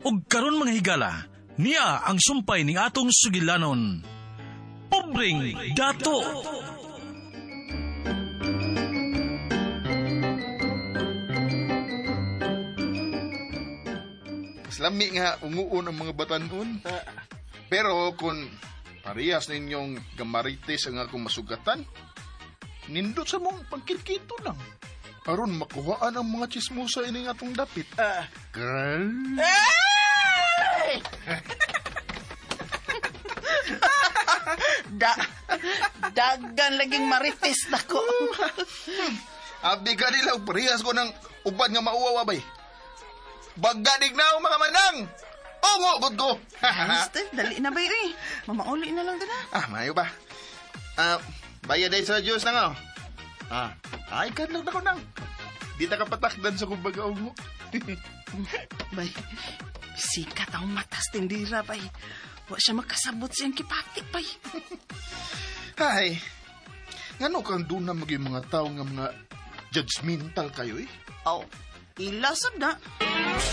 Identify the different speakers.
Speaker 1: ug karon mga higala, niya ang sumpay ning atong sugilanon. Pobreng dato!
Speaker 2: Lami nga unguon ang mga batanon. Pero kung parehas ninyong gamarites ang akong masugatan, nindot sa mong pangkit-kito lang. Aron makuhaan ang mga chismosa ining atong dapit. Girl?
Speaker 3: Dagan laging marites na ko.
Speaker 2: Abi ka nila, parehas ko ng uban nga mauwawa bay. Bagdadig na mga manang! Ongo, good ko!
Speaker 3: Steve, dali na ba yun eh. Mamauli na lang na.
Speaker 2: Mayo ba? Bayad ay sa Diyos na nga. Ay, kadlog na ko nang. Di na kapatakdan sa kumbaga ongo.
Speaker 3: Bay, sikat ang matas tindira, bay. Wa siya makasabot siyang kipatik, bay.
Speaker 2: Ay, ngano kang doon na maging mga tao nga mga judgmental kayo eh?
Speaker 3: Ilasab na.